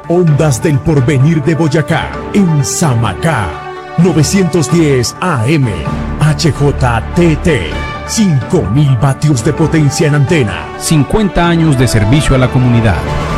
Ondas del Porvenir de Boyacá, en Samacá. 910 AM, HJTT. 5.000 vatios de potencia en antena. 50 años de servicio a la comunidad.